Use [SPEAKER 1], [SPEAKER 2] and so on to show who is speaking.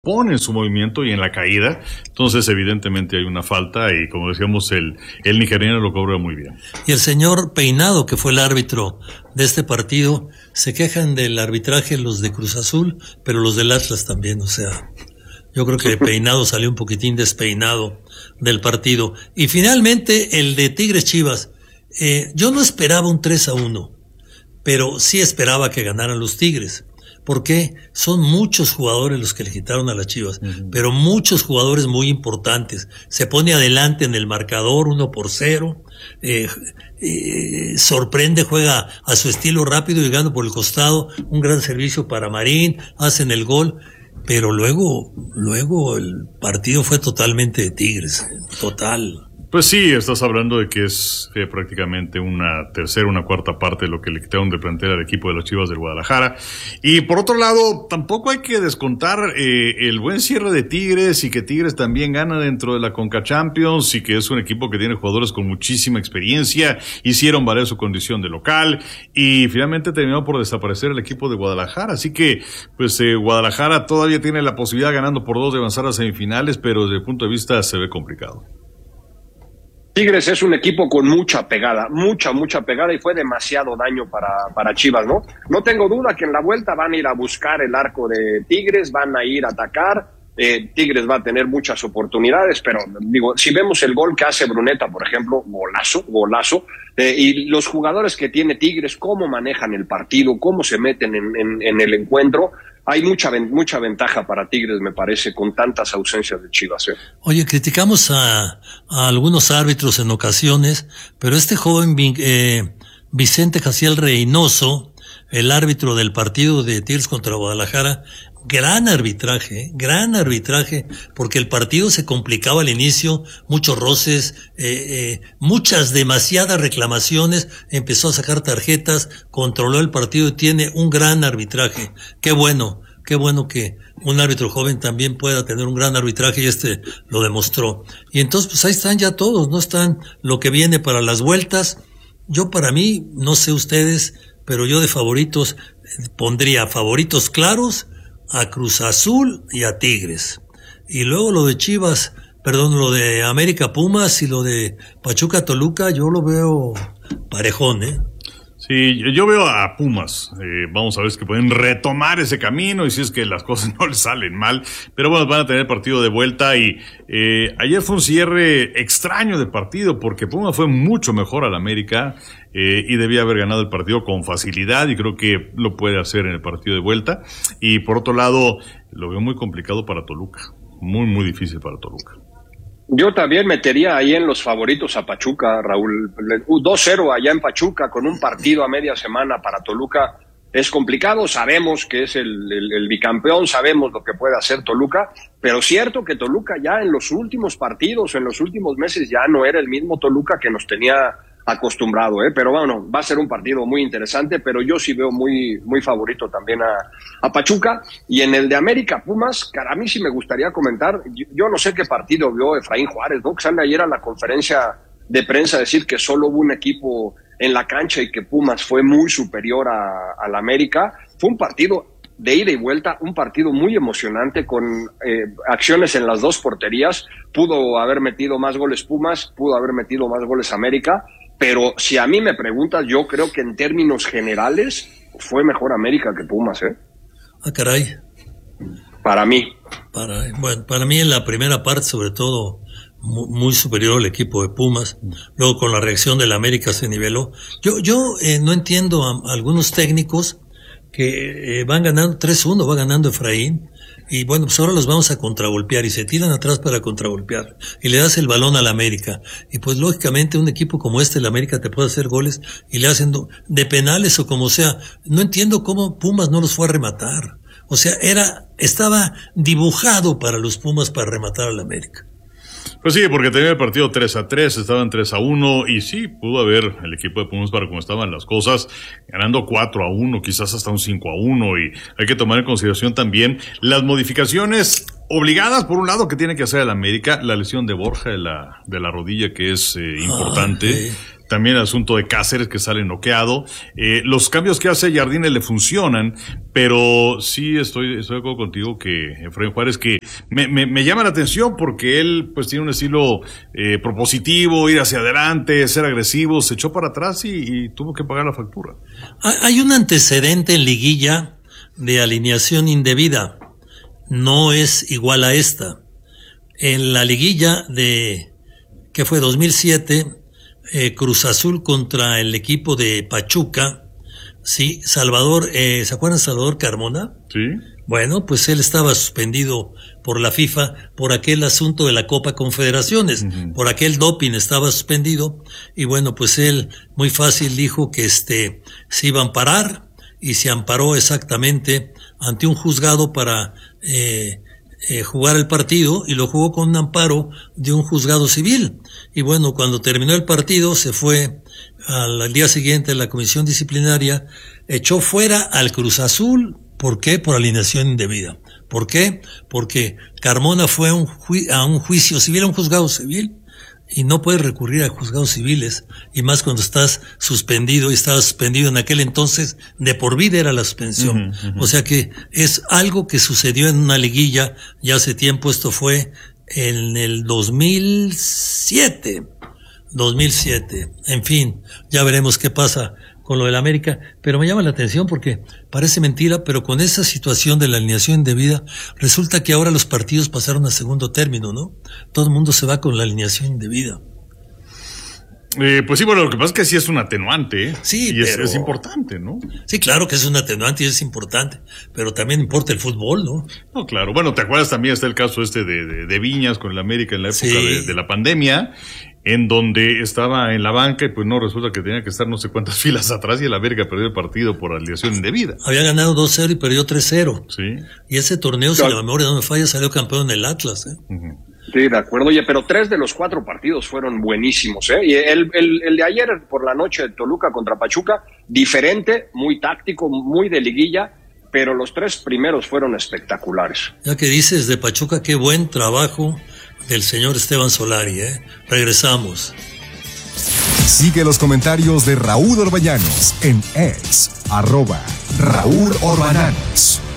[SPEAKER 1] pone en su movimiento y en la caída, entonces evidentemente hay una falta y como decíamos el nigeriano lo cobra muy bien.
[SPEAKER 2] Y el señor Peinado, que fue el árbitro de este partido, se quejan del arbitraje los de Cruz Azul, pero los del Atlas también, o sea, yo creo que Peinado salió un poquitín despeinado del partido. Y finalmente el de Tigres Chivas, yo no esperaba un 3-1, pero sí esperaba que ganaran los Tigres. Porque son muchos jugadores los que le quitaron a las Chivas, pero muchos jugadores muy importantes. Se pone adelante en el marcador 1-0, sorprende, juega a su estilo rápido, llegando por el costado, un gran servicio para Marín, hacen el gol, pero luego el partido fue totalmente de Tigres, total.
[SPEAKER 1] Pues sí, estás hablando de que es prácticamente una tercera, una cuarta parte de lo que le quitaron de plantel al equipo de las Chivas del Guadalajara. Y por otro lado, tampoco hay que descontar el buen cierre de Tigres y que Tigres también gana dentro de la Conca Champions y que es un equipo que tiene jugadores con muchísima experiencia, hicieron valer su condición de local y finalmente terminó por desaparecer el equipo de Guadalajara. Así que, pues Guadalajara todavía tiene la posibilidad ganando por 2 de avanzar a semifinales, pero desde el punto de vista se ve complicado.
[SPEAKER 3] Tigres es un equipo con mucha pegada, mucha pegada y fue demasiado daño para Chivas, ¿no? No tengo duda que en la vuelta van a ir a buscar el arco de Tigres, van a ir a atacar, Tigres va a tener muchas oportunidades, pero digo, si vemos el gol que hace Bruneta, por ejemplo, golazo, y los jugadores que tiene Tigres, cómo manejan el partido, cómo se meten en el encuentro, hay mucha ventaja para Tigres, me parece, con tantas ausencias de Chivas.
[SPEAKER 2] Oye, criticamos a algunos árbitros en ocasiones, pero este joven Vicente Jaciel Reynoso, el árbitro del partido de Tigres contra Guadalajara, gran arbitraje, porque el partido se complicaba al inicio, muchos roces, demasiadas reclamaciones, empezó a sacar tarjetas, controló el partido y tiene un gran arbitraje. Qué bueno que un árbitro joven también pueda tener un gran arbitraje y lo demostró. Y entonces pues ahí están ya todos, no están lo que viene para las vueltas. Yo para mí, no sé ustedes, pero yo de favoritos pondría favoritos claros a Cruz Azul y a Tigres. Y luego lo de América Pumas y lo de Pachuca Toluca, yo lo veo parejón,
[SPEAKER 1] Sí, yo veo a Pumas, vamos a ver si pueden retomar ese camino y si es que las cosas no les salen mal, pero bueno, van a tener partido de vuelta y ayer fue un cierre extraño de partido porque Pumas fue mucho mejor al América y debía haber ganado el partido con facilidad y creo que lo puede hacer en el partido de vuelta y por otro lado lo veo muy complicado para Toluca, muy difícil para Toluca.
[SPEAKER 3] Yo también metería ahí en los favoritos a Pachuca, Raúl. 2-0 allá en Pachuca con un partido a media semana para Toluca es complicado. Sabemos que es el bicampeón, sabemos lo que puede hacer Toluca, pero cierto que Toluca ya en los últimos partidos, en los últimos meses ya no era el mismo Toluca que nos tenía acostumbrado, pero bueno, va a ser un partido muy interesante, pero yo sí veo muy favorito también a Pachuca. Y en el de América Pumas, a mí sí me gustaría comentar, yo no sé qué partido vio Efraín Juárez, ¿no? Que sale ayer a la conferencia de prensa a decir que solo hubo un equipo en la cancha y que Pumas fue muy superior a la América. Fue un partido de ida y vuelta, un partido muy emocionante con acciones en las dos porterías. Pudo haber metido más goles Pumas, pudo haber metido más goles América, pero si a mí me preguntas, yo creo que en términos generales fue mejor América que Pumas,
[SPEAKER 2] Ah, caray.
[SPEAKER 3] Para mí.
[SPEAKER 2] Para mí en la primera parte, sobre todo, muy superior el equipo de Pumas. Luego con la reacción del América se niveló. Yo no entiendo a algunos técnicos que van ganando 3-1, va ganando Efraín. Y bueno, pues ahora los vamos a contragolpear y se tiran atrás para contragolpear y le das el balón al América y pues lógicamente un equipo como el América te puede hacer goles y le hacen de penales o como sea. No entiendo cómo Pumas no los fue a rematar, o sea, estaba dibujado para los Pumas para rematar al América.
[SPEAKER 1] Pues sí, porque tenía el partido 3-3, estaban 3-1 y sí, pudo haber el equipo de Pumas para cómo estaban las cosas, ganando 4-1, quizás hasta un 5-1 y hay que tomar en consideración también las modificaciones obligadas, por un lado, que tiene que hacer el América, la lesión de Borja de la rodilla, que es importante. También el asunto de Cáceres, que sale noqueado. Los cambios que hace Jardine le funcionan, pero sí estoy de acuerdo contigo que Efraín Juárez, que me llama la atención porque él pues tiene un estilo propositivo, ir hacia adelante, ser agresivo, se echó para atrás y tuvo que pagar la factura.
[SPEAKER 2] Hay un antecedente en liguilla de alineación indebida. No es igual a esta. En la liguilla que fue 2007, Cruz Azul contra el equipo de Pachuca, sí, Salvador, ¿se acuerdan de Salvador Carmona?
[SPEAKER 1] Sí.
[SPEAKER 2] Bueno, pues él estaba suspendido por la FIFA por aquel asunto de la Copa Confederaciones, por aquel doping estaba suspendido, y bueno, pues él muy fácil dijo que se iba a amparar, y se amparó exactamente ante un juzgado para jugar el partido, y lo jugó con un amparo de un juzgado civil. Y bueno, cuando terminó el partido se fue al día siguiente a la comisión disciplinaria, echó fuera al Cruz Azul. ¿Por qué? Por alineación indebida. ¿Por qué? Porque Carmona fue a un juicio civil, a un juzgado civil, y no puedes recurrir a juzgados civiles, y más cuando estás suspendido, y estabas suspendido en aquel entonces, de por vida era la suspensión. O sea que es algo que sucedió en una liguilla ya hace tiempo. Esto fue en el 2007. En fin, ya veremos qué pasa con lo del América, pero me llama la atención porque parece mentira, pero con esa situación de la alineación indebida, resulta que ahora los partidos pasaron a segundo término, ¿no? Todo el mundo se va con la alineación indebida.
[SPEAKER 1] Pues sí, bueno, lo que pasa es que sí es un atenuante, ¿eh?
[SPEAKER 2] Sí,
[SPEAKER 1] y
[SPEAKER 2] pero
[SPEAKER 1] es importante, ¿no?
[SPEAKER 2] Sí, claro que es un atenuante y es importante, pero también importa el fútbol, ¿no?
[SPEAKER 1] No, claro. Bueno, ¿te acuerdas también está el caso de Viñas con el América en la época de la pandemia, en donde estaba en la banca y pues no, resulta que tenía que estar no sé cuántas filas atrás y el América perdió el partido por alineación indebida.
[SPEAKER 2] Había ganado 2-0 y perdió 3-0.
[SPEAKER 1] Sí.
[SPEAKER 2] Y ese torneo, si la memoria no me falla, salió campeón en el Atlas, ¿eh?
[SPEAKER 3] Sí, de acuerdo. Oye, pero 3 de los 4 partidos fueron buenísimos, ¿eh? Y el de ayer por la noche de Toluca contra Pachuca, diferente, muy táctico, muy de liguilla, pero los 3 primeros fueron espectaculares.
[SPEAKER 2] Ya que dices de Pachuca, qué buen trabajo del señor Esteban Solari, ¿eh? Regresamos.
[SPEAKER 4] Sigue los comentarios de Raúl Orbañanos en X, @Raúl Orbañanos.